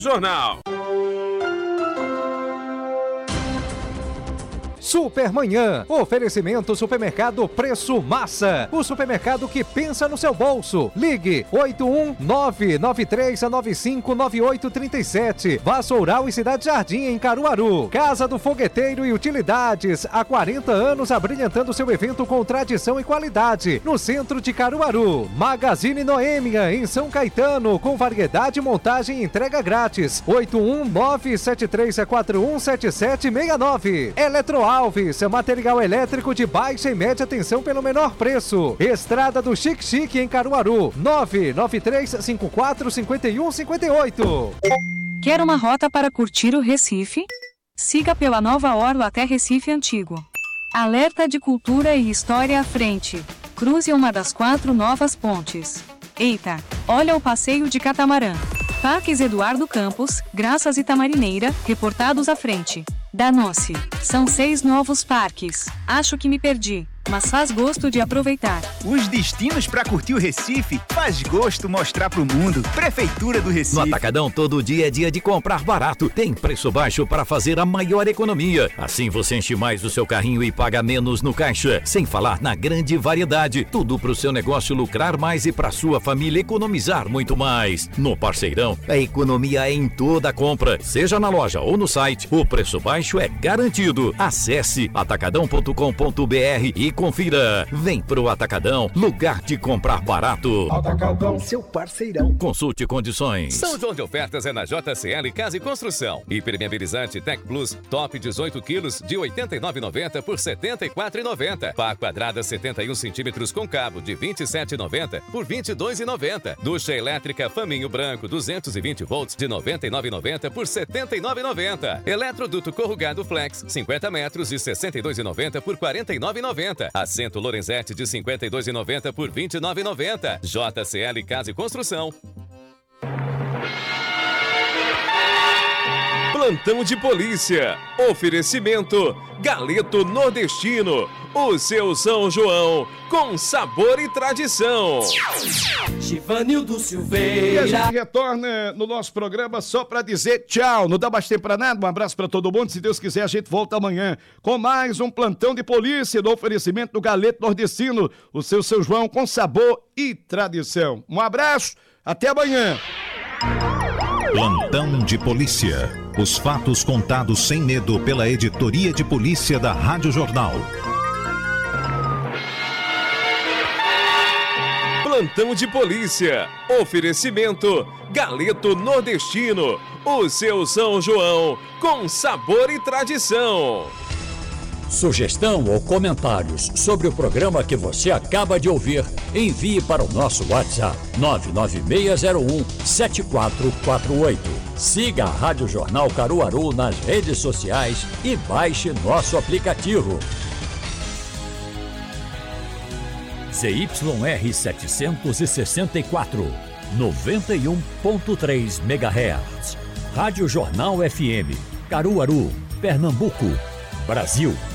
Jornal. Supermanhã, oferecimento Supermercado Preço Massa, o supermercado que pensa no seu bolso. Ligue 81993959837. Vassoural e Cidade Jardim em Caruaru. Casa do Fogueteiro e Utilidades, há 40 anos abrilhantando seu evento com tradição e qualidade, no centro de Caruaru. Magazine Noêmia em São Caetano, com variedade, montagem e entrega grátis. 81973417769. Eletroalves, material elétrico de baixa e média tensão pelo menor preço. Estrada do Chique Chique em Caruaru, 993545158. Quer uma rota para curtir o Recife? Siga pela Nova Orla até Recife Antigo. Alerta de cultura e história à frente. Cruze uma das 4 novas pontes. Eita, olha o passeio de catamarã. Parques Eduardo Campos, Graças e Tamarineira, reportados à frente. Danou-se. São 6 novos parques. Acho que me perdi, mas faz gosto de aproveitar. Os destinos para curtir o Recife faz gosto mostrar pro mundo. Prefeitura do Recife. No Atacadão, todo dia é dia de comprar barato. Tem preço baixo para fazer a maior economia. Assim você enche mais o seu carrinho e paga menos no caixa. Sem falar na grande variedade. Tudo pro seu negócio lucrar mais e pra sua família economizar muito mais. No Parceirão, a economia é em toda a compra. Seja na loja ou no site, o preço baixo é garantido. Acesse atacadão.com.br e confira. Vem pro Atacadão, lugar de comprar barato. Atacadão, seu parceirão. Consulte condições. São João de ofertas é na JCL Casa e Construção. Hipermeabilizante Tech Plus Top 18 quilos de R$ 89,90 por R$ 74,90. Pá quadrada 71 centímetros com cabo de R$ 27,90 por R$ 22,90. Ducha elétrica Faminho Branco 220 volts de R$ 99,90 por R$ 79,90. Eletroduto corrugado Flex 50 metros de R$ 62,90 por R$ 49,90. Assento Lorenzetti de R$ 52,90 por R$ 29,90. JCL Casa e Construção. Plantão de polícia. Oferecimento Galeto Nordestino. O seu São João com sabor e tradição. Givanildo Silveira. E a gente retorna no nosso programa só para dizer tchau. Não dá mais tempo para nada. Um abraço para todo mundo. Se Deus quiser, a gente volta amanhã com mais um plantão de polícia do oferecimento do Galeto Nordestino. O seu São João com sabor e tradição. Um abraço. Até amanhã. Plantão de polícia. Os fatos contados sem medo pela editoria de polícia da Rádio Jornal. Plantão de polícia. Oferecimento Galeto Nordestino. O seu São João com sabor e tradição. Sugestão ou comentários sobre o programa que você acaba de ouvir, envie para o nosso WhatsApp 996017448. Siga a Rádio Jornal Caruaru nas redes sociais e baixe nosso aplicativo. ZYR 764, 91.3 MHz. Rádio Jornal FM, Caruaru, Pernambuco, Brasil.